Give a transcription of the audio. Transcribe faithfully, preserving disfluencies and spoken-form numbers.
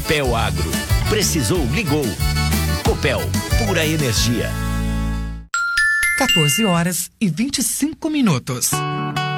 Copel Agro. Precisou, ligou. Copel, pura energia. quatorze horas e vinte e cinco minutos.